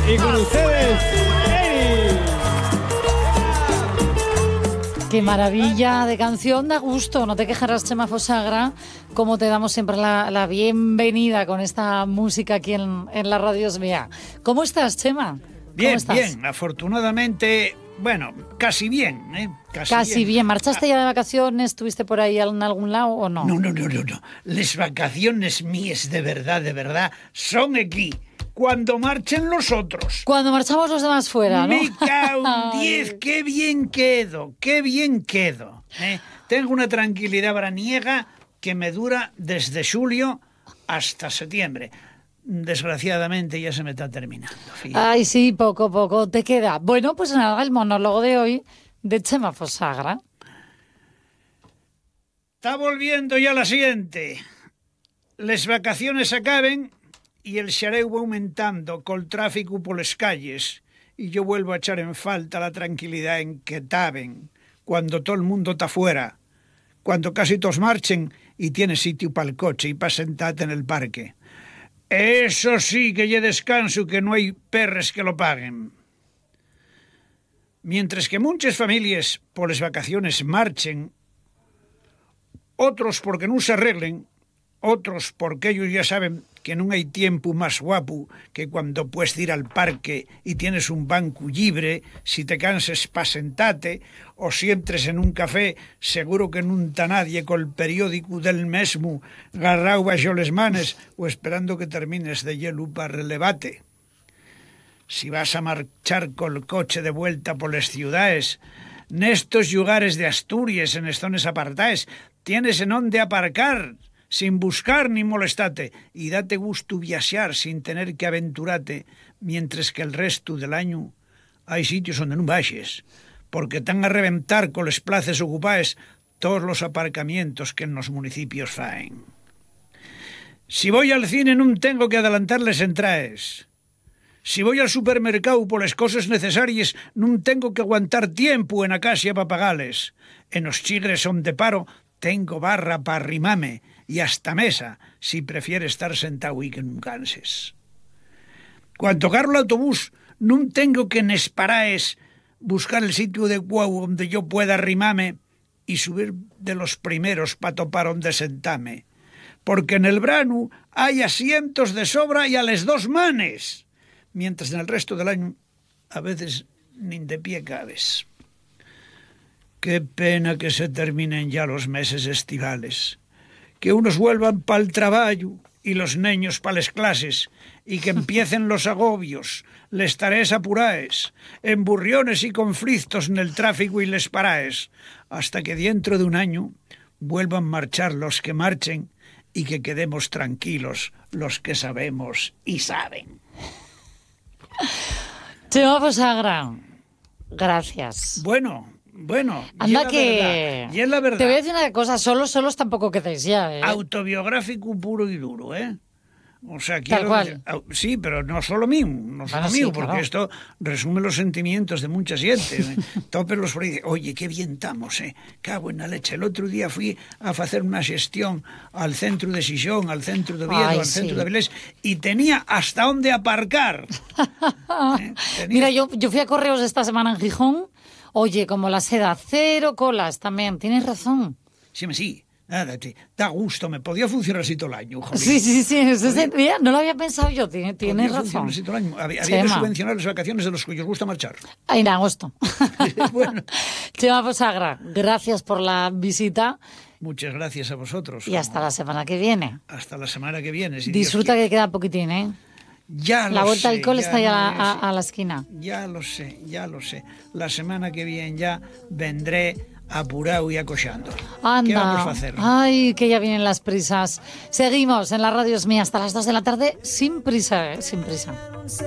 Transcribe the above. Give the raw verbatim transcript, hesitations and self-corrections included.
Y con ustedes, Eri. Qué maravilla de canción, da gusto. No te quejarás, Chema Fosagra, como te damos siempre la, la bienvenida con esta música aquí en, en la Radio Es Mía. ¿Cómo estás, Chema? Bien, estás? bien, afortunadamente, bueno, casi bien, ¿eh? Casi, Casi bien. bien. ¿Marchaste ya de vacaciones? ¿Estuviste por ahí en algún lado o no? No, no, no, no, no. Las vacaciones mías de verdad, de verdad, son aquí, cuando marchen los otros. Cuando marchamos los demás fuera, ¿no? Me cago en diez, qué bien quedo, qué bien quedo. ¿eh? Tengo una tranquilidad veraniega que me dura desde julio hasta septiembre. Desgraciadamente ya se me está terminando. Fíjate. Ay, sí, poco, poco te queda. Bueno, pues nada, el monólogo de hoy de Chema Fosagra. Está volviendo ya la siguiente. Les vacaciones acaben y el xareu va aumentando col tráfico por las calles y yo vuelvo a echar en falta la tranquilidad en que taben cuando todo el mundo está fuera, cuando casi todos marchen y tienes sitio para el coche y para sentarte en el parque. Eso sí que ya descanso, que no hay perres que lo paguen. Mientras que muchas familias por las vacaciones marchen, otros porque no se arreglen, otros porque ellos ya saben que no hay tiempo más guapo que cuando puedes ir al parque y tienes un banco libre, si te canses pa sentate, o si entres en un café, seguro que non ta nadie col periódico del mesmo garrao baixo les manes o esperando que termines de hielo para relevate. Si vas a marchar col coche de vuelta por las ciudades, nestos lugares de Asturias, en zonas apartaes, tienes en onde aparcar, sin buscar ni molestate, y date gusto viaxar sin tener que aventurate, mientras que el resto del año hay sitios onde non baixes, porque tan a reventar con les plazas ocupaes todos los aparcamientos que en los municipios faen. Si voy al cine non tengo que adelantar les entraes. Si voy al supermercado por les cosas necesarias non tengo que aguantar tiempo en a casa para pagales. En os chigres onde paro tengo barra para arrimame y hasta mesa, si prefieres estar sentado y que non canses. Cuando agarro el autobús, non tengo que nes paraes buscar el sitio de guau donde yo pueda arrimame y subir de los primeros para topar donde sentame. Porque en el verano hay asientos de sobra y a les dos manes, mientras en el resto del año a veces nin de pie cabes. Qué pena que se terminen ya los meses estivales, que unos vuelvan pa'l traballo y los neños pa les clases, y que empiecen los agobios, les tareas apuraes, emburriones y conflictos en el tráfico y les paraes, hasta que dentro de un año vuelvan marchar los que marchen y que quedemos tranquilos los que sabemos y saben. Chema Fosagra, gracias. Bueno... Bueno, anda y es que verdad, y es la verdad. Te voy a decir una cosa, solos, solos tampoco quedéis ya, ¿eh? Autobiográfico puro y duro, ¿eh? O sea, Tal quiero cual. Decir, sí, pero no solo mío, no solo Bueno, mío, sí, porque claro. esto resume los sentimientos de mucha gente. Tope los por ahí, oye, qué bien estamos, eh. Cago en la leche. El otro día fui a hacer una gestión al centro de Xixón, al centro de Oviedo, Ay, al centro sí. de Avilés, y tenía hasta dónde aparcar. ¿Eh? Tenía... Mira, yo, yo fui a Correos esta semana en Gijón. Oye, como la seda, cero colas también, tienes razón. Sí, sí, nada, te, da gusto, me podía funcionar así todo el año. Jolín. Sí, sí, sí, ese sentido, no lo había pensado yo, tienes, tienes razón. Así todo el año. Había, había que Chema. subvencionar las vacaciones de los que os gusta marchar. Ay, en agosto. Bueno. Chema Fosagra, gracias por la visita. Muchas gracias a vosotros. Y hasta la semana que viene. Hasta la semana que viene. Si Disfruta Dios que queda poquitín, ¿eh? Ya la lo vuelta sé, al cole ya está ya no a, es- a la esquina. Ya lo sé, ya lo sé. La semana que viene ya vendré apurado y acollando. ¿Qué vamos a Anda, hacer? ay, que ya vienen las prisas. Seguimos en la Radio Es Mía hasta las dos de la tarde, sin prisa, ¿eh? Sin prisa.